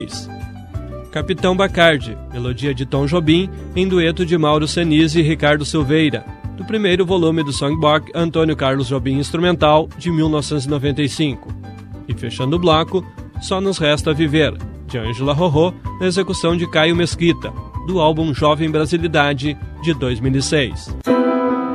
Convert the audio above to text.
Capitão Bacardi, melodia de Tom Jobim, em dueto de Mauro Senise e Ricardo Silveira, do primeiro volume do Songbook Antônio Carlos Jobim Instrumental, de 1995. E fechando o bloco, Só Nos Resta Viver, de Ângela Rorô, na execução de Caio Mesquita, do álbum Jovem Brasilidade, de 2006.